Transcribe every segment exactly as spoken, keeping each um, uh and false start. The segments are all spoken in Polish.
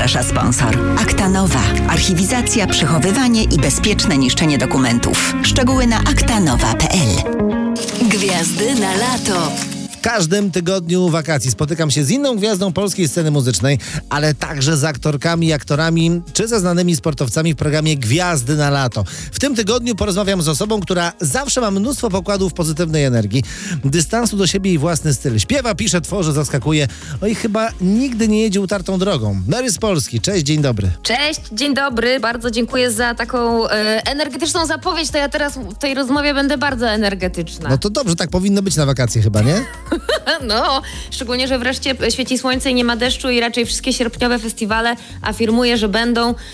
Zaprasza sponsor. Akta Nowa. Archiwizacja, przechowywanie i bezpieczne niszczenie dokumentów. Szczegóły na aktanowa kropka p l. Gwiazdy na lato. W każdym tygodniu wakacji spotykam się z inną gwiazdą polskiej sceny muzycznej, ale także z aktorkami i aktorami, czy ze znanymi sportowcami w programie Gwiazdy na lato. W tym tygodniu porozmawiam z osobą, która zawsze ma mnóstwo pokładów pozytywnej energii, dystansu do siebie i własny styl. Śpiewa, pisze, tworzy, zaskakuje, no i chyba nigdy nie jedzie utartą drogą. Mary z Polski, cześć, dzień dobry. Cześć, dzień dobry, bardzo dziękuję za taką e, energetyczną zapowiedź, to ja teraz w tej rozmowie będę bardzo energetyczna. No to dobrze, tak powinno być na wakacje chyba, nie? No, szczególnie, że wreszcie świeci słońce i nie ma deszczu i raczej wszystkie sierpniowe festiwale afirmuję, że będą y,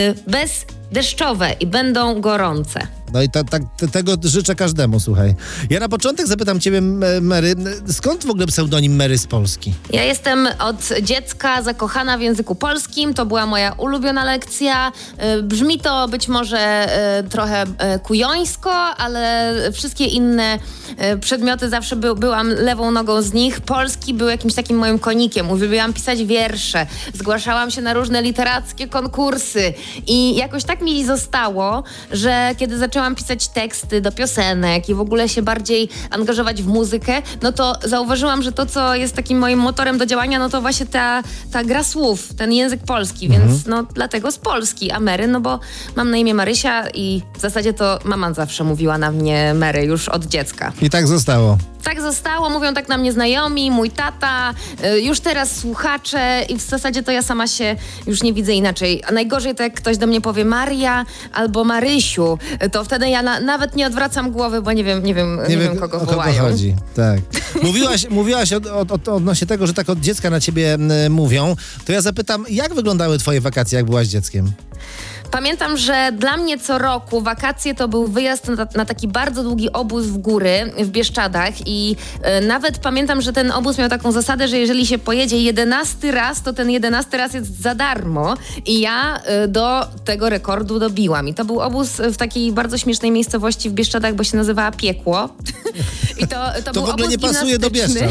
bezdeszczowe i będą gorące. No i ta, ta, tego życzę każdemu, słuchaj. Ja na początek zapytam ciebie, Mary, skąd w ogóle pseudonim Mary z Polski? Ja jestem od dziecka zakochana w języku polskim, to była moja ulubiona lekcja. Brzmi to być może trochę kujońsko, ale wszystkie inne przedmioty zawsze by, byłam lewą nogą z nich. Polski był jakimś takim moim konikiem. Uwielbiałam pisać wiersze, zgłaszałam się na różne literackie konkursy i jakoś tak mi zostało, że kiedy zaczęłam pisać teksty do piosenek i w ogóle się bardziej angażować w muzykę, no to zauważyłam, że to, co jest takim moim motorem do działania, no to właśnie ta, ta gra słów, ten język polski, mhm. Więc no dlatego z Polski, a Mary, no bo mam na imię Marysia i w zasadzie to mama zawsze mówiła na mnie Mary już od dziecka. I tak zostało. Tak zostało, mówią tak na mnie znajomi, mój tata, y, już teraz słuchacze i w zasadzie to ja sama się już nie widzę inaczej. A najgorzej to jak ktoś do mnie powie Maria albo Marysiu, to wtedy ja na, nawet nie odwracam głowy, bo nie wiem, nie wiem, nie, nie wiem kogo o wołają. kogo chodzi, tak. Mówiłaś, mówiłaś od, od, od, odnośnie tego, że tak od dziecka na ciebie y, mówią, to ja zapytam, jak wyglądały twoje wakacje, jak byłaś dzieckiem? Pamiętam, że dla mnie co roku wakacje to był wyjazd na, na taki bardzo długi obóz w góry w Bieszczadach i e, nawet pamiętam, że ten obóz miał taką zasadę, że jeżeli się pojedzie jedenasty raz, to ten jedenasty raz jest za darmo i ja e, do tego rekordu dobiłam. I to był obóz w takiej bardzo śmiesznej miejscowości w Bieszczadach, bo się nazywała Piekło. I to, to, to był w ogóle obóz nie pasuje do Bieszczad.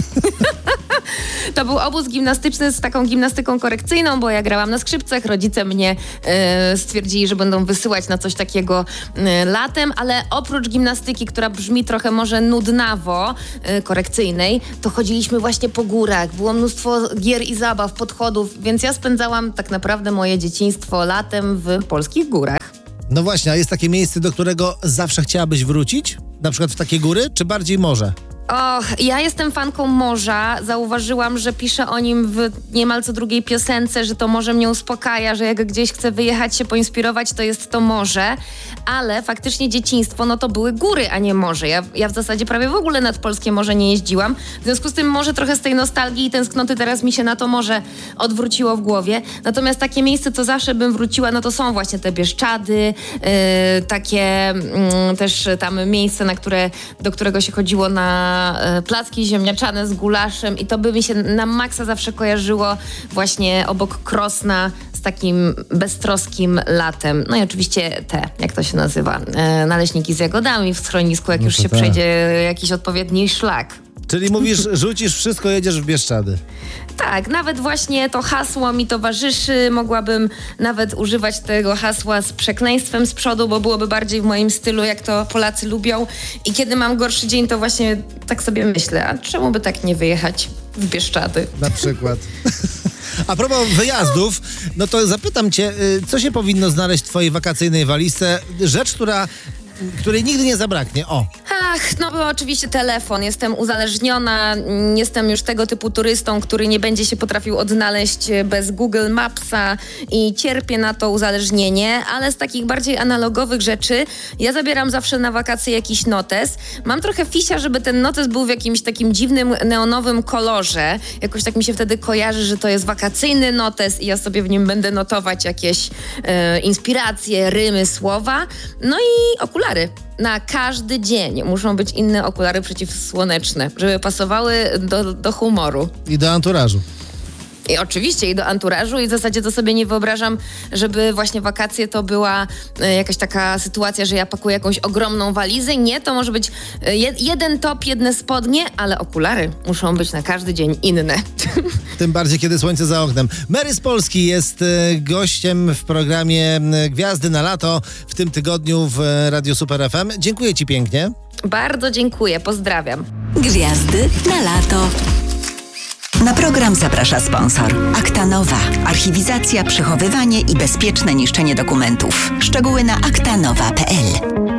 To był obóz gimnastyczny z taką gimnastyką korekcyjną, bo ja grałam na skrzypcach, rodzice mnie e, stwierdzili, że będą wysyłać na coś takiego e, latem, ale oprócz gimnastyki, która brzmi trochę może nudnawo, e, korekcyjnej, to chodziliśmy właśnie po górach, było mnóstwo gier i zabaw, podchodów, więc ja spędzałam tak naprawdę moje dzieciństwo latem w polskich górach. No właśnie, a jest takie miejsce, do którego zawsze chciałabyś wrócić? Na przykład w takie góry, czy bardziej morze? Och, ja jestem fanką morza. Zauważyłam, że piszę o nim w niemal co drugiej piosence, że to morze mnie uspokaja, że jak gdzieś chcę wyjechać, się poinspirować, to jest to morze. Ale faktycznie dzieciństwo, no to były góry, a nie morze. Ja, ja w zasadzie prawie w ogóle nad polskie morze nie jeździłam. W związku z tym może trochę z tej nostalgii i tęsknoty teraz mi się na to morze odwróciło w głowie. Natomiast takie miejsce, co zawsze bym wróciła, no to są właśnie te Bieszczady, yy, takie yy, też tam miejsce, na które, do którego się chodziło na placki ziemniaczane z gulaszem i to by mi się na maksa zawsze kojarzyło właśnie obok Krosna z takim beztroskim latem. No i oczywiście te, jak to się nazywa, e, naleśniki z jagodami w schronisku, jak no już się tak. przejdzie jakiś odpowiedni szlak. Czyli mówisz, rzucisz wszystko, jedziesz w Bieszczady. Tak, nawet właśnie to hasło mi towarzyszy. Mogłabym nawet używać tego hasła z przekleństwem z przodu, bo byłoby bardziej w moim stylu, jak to Polacy lubią. I kiedy mam gorszy dzień, to właśnie tak sobie myślę, a czemu by tak nie wyjechać w Bieszczady? Na przykład. A propos wyjazdów, no to zapytam cię, co się powinno znaleźć w twojej wakacyjnej walizce? Rzecz, która... której nigdy nie zabraknie. O. Ach, no bo oczywiście telefon. Jestem uzależniona. Jestem już tego typu turystą, który nie będzie się potrafił odnaleźć bez Google Mapsa i cierpię na to uzależnienie, ale z takich bardziej analogowych rzeczy ja zabieram zawsze na wakacje jakiś notes. Mam trochę fisia, żeby ten notes był w jakimś takim dziwnym, neonowym kolorze. Jakoś tak mi się wtedy kojarzy, że to jest wakacyjny notes i ja sobie w nim będę notować jakieś e, inspiracje, rymy, słowa. No i okulary. Na każdy dzień muszą być inne okulary przeciwsłoneczne, żeby pasowały do, do humoru. I do anturażu. I oczywiście i do anturażu i w zasadzie to sobie nie wyobrażam, żeby właśnie wakacje to była e, jakaś taka sytuacja, że ja pakuję jakąś ogromną walizę. Nie, to może być e, jeden top, jedne spodnie, ale okulary muszą być na każdy dzień inne. Tym bardziej, kiedy słońce za oknem. Mary z Polski jest e, gościem w programie e, Gwiazdy na lato w tym tygodniu w e, Radio Super F M. Dziękuję Ci pięknie. Bardzo dziękuję, pozdrawiam. Gwiazdy na lato. Na program zaprasza sponsor. Aktanowa. Archiwizacja, przechowywanie i bezpieczne niszczenie dokumentów. Szczegóły na aktanowa kropka p l.